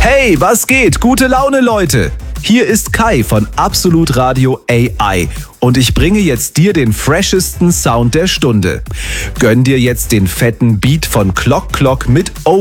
Hey, was geht? Gute Laune, Leute! Hier ist Kai von Absolut Radio AI und ich bringe jetzt dir den freshesten Sound der Stunde. Gönn dir jetzt den fetten Beat von Clock Clock mit